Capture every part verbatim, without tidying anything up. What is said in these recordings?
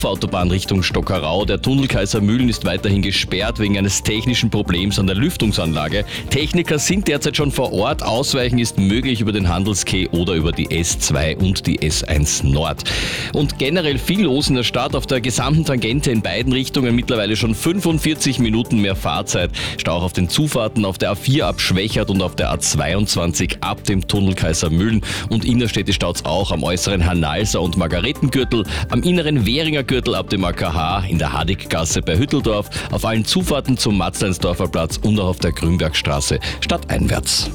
Autobahn Richtung Stockerau. Der Tunnel Kaisermühlen ist weiterhin gesperrt wegen eines technischen Problems an der Lüftungsanlage. Techniker sind derzeit schon vor Ort. Ausweichen ist möglich über den Handelskeh oder über die S zwei und die S eins Nord. Und generell viel los in der Stadt. Auf der gesamten Tangente in beiden Richtungen mittlerweile schon fünfundvierzig Minuten mehr Fahrzeit. Stau auf den Zufahrten auf der A vier ab Schwächert und auf der A zweiundzwanzig ab dem Tunnel Kaisermühlen. Und innerstädtisch staut's auch am äußeren Hanalser und Margaretengürtel, am inneren Währinger Gürtel ab dem A K H, in der Hadiggasse bei Hütteldorf, auf allen Zufahrten zum Matzleinsdorfer Platz und auch auf der Grünbergstraße stadteinwärts.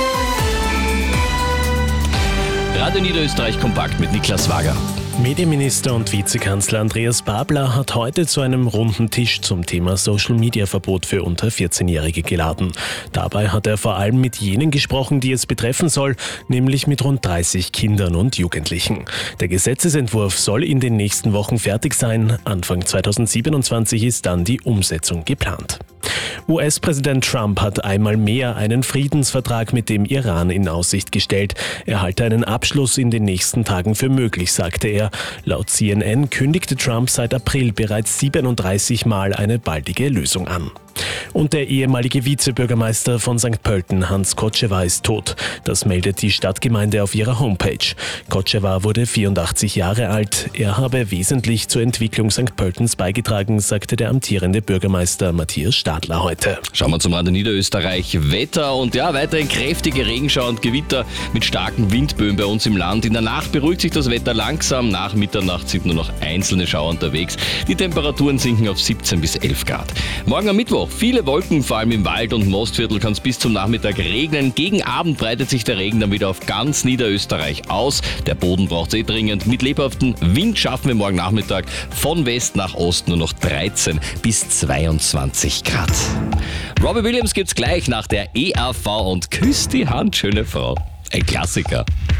Radio Niederösterreich kompakt mit Niklas Wager. Medienminister und Vizekanzler Andreas Babler hat heute zu einem runden Tisch zum Thema Social-Media-Verbot für unter vierzehnjährige geladen. Dabei hat er vor allem mit jenen gesprochen, die es betreffen soll, nämlich mit rund dreißig Kindern und Jugendlichen. Der Gesetzesentwurf soll in den nächsten Wochen fertig sein. Anfang zweitausendsiebenundzwanzig ist dann die Umsetzung geplant. U S-Präsident Trump hat einmal mehr einen Friedensvertrag mit dem Iran in Aussicht gestellt. Er halte einen Abschluss in den nächsten Tagen für möglich, sagte er. Laut C N N kündigte Trump seit April bereits siebenunddreißig Mal eine baldige Lösung an. Und der ehemalige Vizebürgermeister von Sankt Pölten, Hans Kotschewa, ist tot. Das meldet die Stadtgemeinde auf ihrer Homepage. Kotschewa wurde vierundachtzig Jahre alt. Er habe wesentlich zur Entwicklung Sankt Pöltens beigetragen, sagte der amtierende Bürgermeister Matthias Stadler heute. Schauen wir zum Radio Niederösterreich Wetter und ja, weiterhin kräftige Regenschauer und Gewitter mit starken Windböen bei uns im Land. In der Nacht beruhigt sich das Wetter langsam. Nach Mitternacht sind nur noch einzelne Schauer unterwegs. Die Temperaturen sinken auf siebzehn bis elf Grad. Morgen am Mittwoch viele Wolken, vor allem im Wald und Mostviertel kann es bis zum Nachmittag regnen. Gegen Abend breitet sich der Regen dann wieder auf ganz Niederösterreich aus. Der Boden braucht es eh dringend. Mit lebhaftem Wind schaffen wir morgen Nachmittag von West nach Ost nur noch dreizehn bis zweiundzwanzig Grad. Robbie Williams gibt's gleich nach der E A V und Küss die Hand, schöne Frau. Ein Klassiker.